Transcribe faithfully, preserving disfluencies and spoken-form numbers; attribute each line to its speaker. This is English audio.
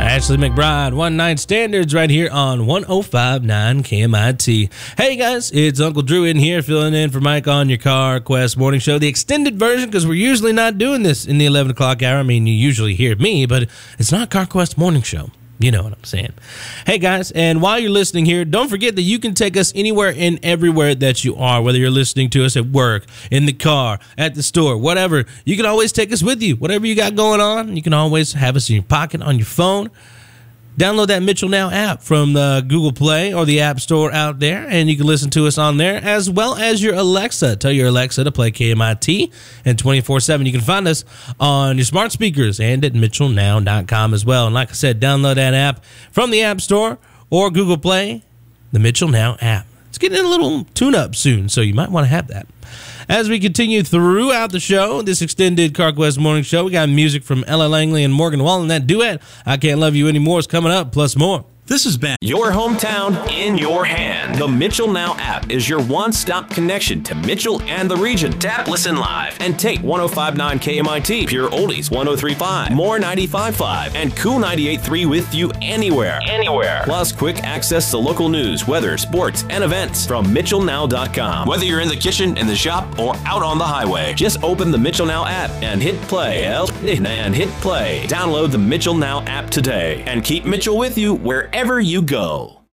Speaker 1: Ashley McBride, One Night Standards, right here on one oh five point nine K M I T. Hey guys, it's Uncle Drew in here filling in for Mike on your Car Quest Morning Show, the extended version, because we're usually not doing this in the eleven o'clock hour. I mean, you usually hear me, but it's not Car Quest Morning Show. You know what I'm saying. Hey guys, and while you're listening here, don't forget that you can take us anywhere and everywhere that you are, whether you're listening to us at work, in the car, at the store, whatever. You can always take us with you. Whatever you got going on, you can always have us in your pocket, on your phone. Download that Mitchell Now app from the Google Play or the App Store out there, and you can listen to us on there, as well as your Alexa. Tell your Alexa to play K M I T, and twenty-four seven you can find us on your smart speakers and at mitchell now dot com as well. And like I said, download that app from the App Store or Google Play, the Mitchell Now app. It's getting a little tune-up soon, so you might want to have that. As we continue throughout the show, this extended Car Quest Morning Show, we got music from Ella Langley and Morgan Wallen. That duet, I Can't Love You Anymore, is coming up, plus more.
Speaker 2: This has been
Speaker 3: your hometown in your hand. The Mitchell Now app is your one-stop connection to Mitchell and the region. Tap, listen live, and take one oh five point nine K M I T, Pure Oldies one oh three point five, More ninety-five point five, and Cool ninety-eight point three with you anywhere. Anywhere. Plus, quick access to local news, weather, sports, and events from mitchell now dot com. Whether you're in the kitchen, in the shop, or out on the highway, just open the Mitchell Now app and hit play. And hit play. Download the Mitchell Now app today and keep Mitchell with you wherever you go.